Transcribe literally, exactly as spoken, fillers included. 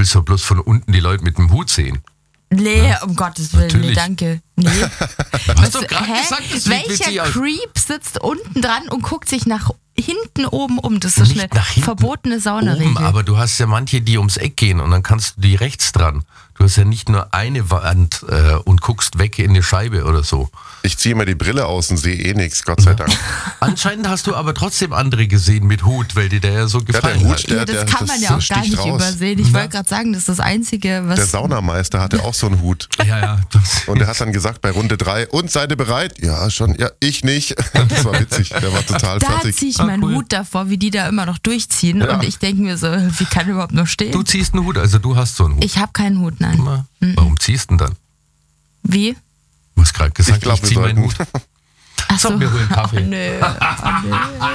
willst doch bloß von unten die Leute mit dem Hut sehen. Nee, ja. um Gottes Willen, Natürlich. nee, danke. Nee. Hast du gerade gesagt, das sieht Welcher witzig aus. Creep sitzt unten dran und guckt sich nach hinten oben um? Das ist so Nicht eine nach hinten verbotene Saunaregel. Oben, aber du hast ja manche, die ums Eck gehen und dann kannst du die rechts dran. Du hast ja nicht nur eine Wand äh, und guckst weg in eine Scheibe oder so. Ich ziehe mir die Brille aus und sehe eh nichts, Gott sei Dank. Anscheinend hast du aber trotzdem andere gesehen mit Hut, weil dir der ja so gefallen der Hut, hat. der- ja, das der- kann das man ja auch sticht gar nicht raus. übersehen. Ich wollte gerade sagen, das ist das Einzige, was... Der Saunameister hatte auch so einen Hut. Ja, ja. Das Und er hat dann gesagt bei Runde drei, und seid ihr bereit? Ja, schon. Ja, ich nicht. Das war witzig. Der war total da fertig. ziehe ich Ah, meinen cool. Hut davor, wie die da immer noch durchziehen. Ja. Und ich denke mir so, wie kann er überhaupt noch stehen? Du ziehst einen Hut, also du hast so einen Hut. Ich habe keinen Hut, nein. Na, Warum ziehst du denn dann? Wie? Du hast gerade gesagt, Ich glaub, ich wir zieh meinen sollten- Hut. Ach So, wir holen Kaffee. Oh, nö. Oh, nö.